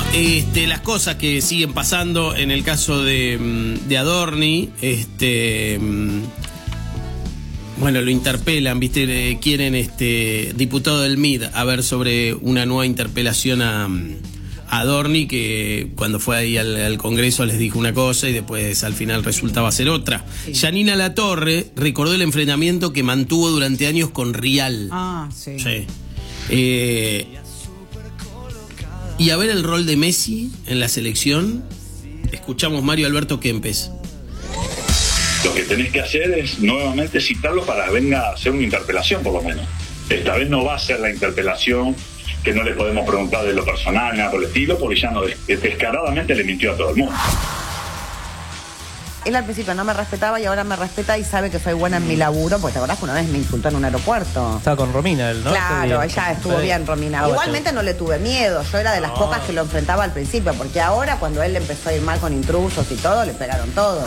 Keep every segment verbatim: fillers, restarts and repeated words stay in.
Este, las cosas que siguen pasando en el caso de, de Adorni, este, bueno, lo interpelan, viste, quieren este diputado del M I D a ver sobre una nueva interpelación a, a Adorni, que cuando fue ahí al, al Congreso les dijo una cosa y después al final resultaba ser otra. Sí. Yanina Latorre recordó el enfrentamiento que mantuvo durante años con Rial. Ah, sí. Sí. Eh, y a ver el rol de Messi en la selección, escuchamos Mario Alberto Kempes. Lo que tenés que hacer es nuevamente citarlo para que venga a hacer una interpelación, por lo menos. Esta vez no va a ser la interpelación que no le podemos preguntar de lo personal, nada por el estilo, porque ya no, descaradamente le mintió a todo el mundo. Él al principio no me respetaba y ahora me respeta y sabe que soy buena en mi laburo, porque te acordás que una vez me insultó en un aeropuerto. Estaba con Romina él, ¿no? Claro, ella estuvo bien, Romina. Ah, Igualmente no le tuve miedo, yo era de las no. pocas que lo enfrentaba al principio, porque ahora cuando él le empezó a ir mal con intrusos y todo, le pegaron todos.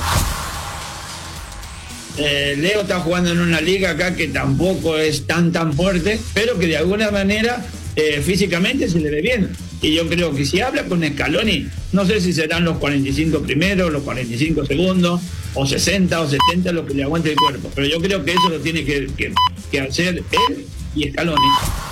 Eh, Leo está jugando en una liga acá que tampoco es tan tan fuerte, pero que de alguna manera eh, físicamente se le ve bien. Y yo creo que si habla con Scaloni, no sé si serán los cuarenta y cinco primeros, los cuarenta y cinco segundos, o sesenta o setenta lo que le aguante el cuerpo. Pero yo creo que eso lo tiene que, que, que hacer él y Scaloni.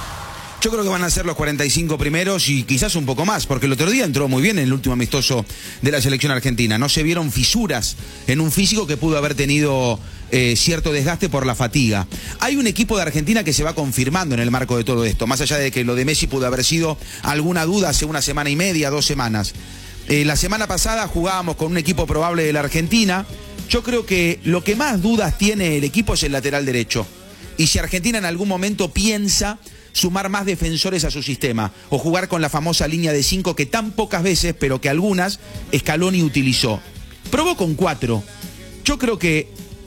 Yo creo que van a ser los cuarenta y cinco primeros y quizás un poco más, porque el otro día entró muy bien en el último amistoso de la selección argentina. No se vieron fisuras en un físico que pudo haber tenido eh, cierto desgaste por la fatiga. Hay un equipo de Argentina que se va confirmando en el marco de todo esto, más allá de que lo de Messi pudo haber sido alguna duda hace una semana y media, dos semanas. Eh, la semana pasada jugábamos con un equipo probable de la Argentina. Yo creo que lo que más dudas tiene el equipo es el lateral derecho. Y si Argentina en algún momento piensa sumar más defensores a su sistema o jugar con la famosa línea de cinco que tan pocas veces, pero que algunas, Scaloni utilizó. Probó con cuatro. Yo creo que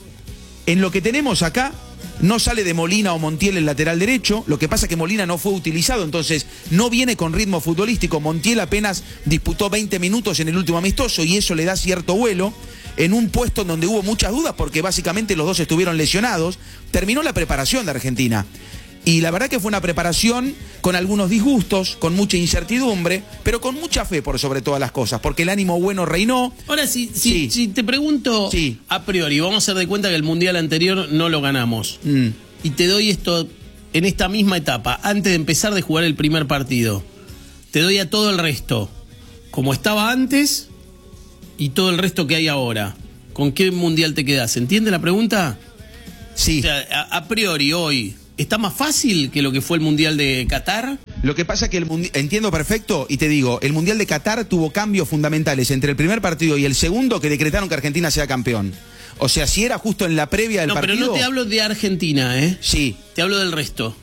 en lo que tenemos acá no sale de Molina o Montiel el lateral derecho. Lo que pasa es que Molina no fue utilizado, entonces no viene con ritmo futbolístico. Montiel apenas disputó veinte minutos en el último amistoso y eso le da cierto vuelo en un puesto en donde hubo muchas dudas porque básicamente los dos estuvieron lesionados. Terminó la preparación de Argentina. Y la verdad que fue una preparación con algunos disgustos, con mucha incertidumbre, pero con mucha fe por sobre todas las cosas, porque el ánimo bueno reinó. Ahora, si, si, Sí. si te pregunto Sí. a priori, vamos a hacer de cuenta que el Mundial anterior no lo ganamos. Mm. Y te doy esto en esta misma etapa, antes de empezar de jugar el primer partido. Te doy a todo el resto, como estaba antes y todo el resto que hay ahora. ¿Con qué Mundial te quedás? ¿Entiende la pregunta? Sí. O sea, a, a priori, hoy, ¿está más fácil que lo que fue el Mundial de Qatar? Lo que pasa es que el mundi- entiendo perfecto y te digo, el Mundial de Qatar tuvo cambios fundamentales entre el primer partido y el segundo que decretaron que Argentina sea campeón. O sea, si era justo en la previa del no, partido... pero no te hablo de Argentina, ¿eh? Sí. Te hablo del resto.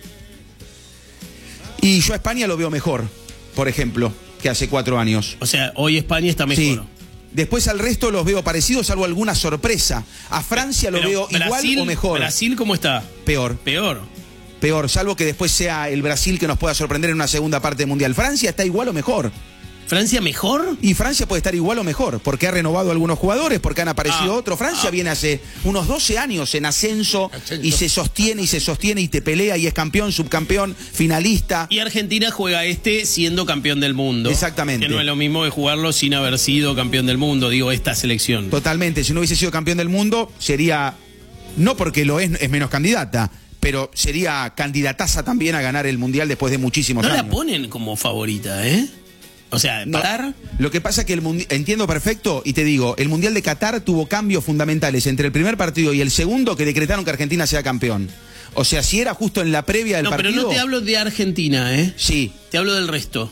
Y yo a España lo veo mejor, por ejemplo, que hace cuatro años. O sea, hoy España está mejor. Sí. Después al resto los veo parecidos, salvo alguna sorpresa. A Francia lo Pero veo Brasil, igual o mejor. ¿Brasil cómo está? Peor. Peor. Peor, salvo que después sea el Brasil que nos pueda sorprender en una segunda parte del Mundial. Francia está igual o mejor. ¿Francia mejor? Y Francia puede estar igual o mejor, porque ha renovado algunos jugadores, porque han aparecido Ah, otros. Francia ah. viene hace unos doce años en ascenso, Ascenso. y se sostiene y se sostiene y te pelea y es campeón, subcampeón, finalista. Y Argentina juega este siendo campeón del mundo. Exactamente. Que no es lo mismo que jugarlo sin haber sido campeón del mundo, digo, esta selección. Totalmente, si no hubiese sido campeón del mundo, sería, no porque lo es, es menos candidata, pero sería candidataza también a ganar el Mundial después de muchísimos No años. la ponen como favorita, ¿eh? O sea, No, Qatar. lo que pasa es que el mundi- entiendo perfecto y te digo, el Mundial de Qatar tuvo cambios fundamentales entre el primer partido y el segundo que decretaron que Argentina sea campeón. O sea, si era justo en la previa del No, partido... pero no te hablo de Argentina, ¿eh? Sí. Te hablo del resto.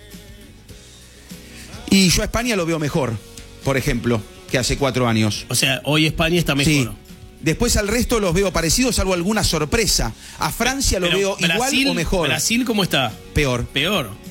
Y yo a España lo veo mejor, por ejemplo, que hace cuatro años. O sea, hoy España está mejor. Sí. Después al resto los veo parecidos, salvo alguna sorpresa. A Francia lo Pero veo Brasil, igual o mejor. ¿Brasil cómo está? Peor. Peor.